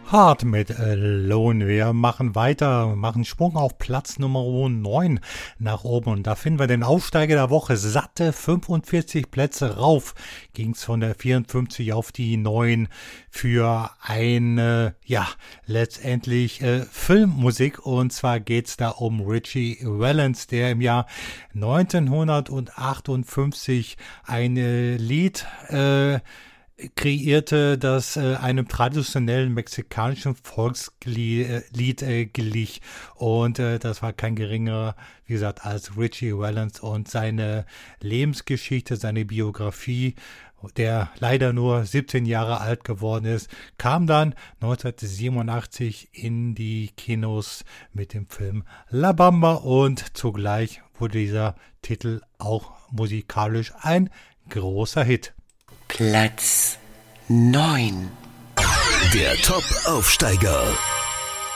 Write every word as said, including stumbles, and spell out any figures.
Hart mit Alone. Wir machen weiter, machen Sprung auf Platz Nummer neun nach oben. Und da finden wir den Aufsteiger der Woche. Satte fünfundvierzig Plätze rauf ging's von der vierundfünfzig auf die neun für eine, ja, letztendlich äh, Filmmusik. Und zwar geht's da um Ritchie Valens, der im Jahr neunzehnhundertachtundfünfzig ein äh, Lied äh, kreierte, das äh, einem traditionellen mexikanischen Volkslied äh, glich. Und äh, das war kein geringerer, wie gesagt, als Ritchie Valens und seine Lebensgeschichte, seine Biografie, der leider nur siebzehn Jahre alt geworden ist, kam dann neunzehnhundertsiebenundachtzig in die Kinos mit dem Film La Bamba und zugleich wurde dieser Titel auch musikalisch ein großer Hit. Platz neun. Der Top-Aufsteiger.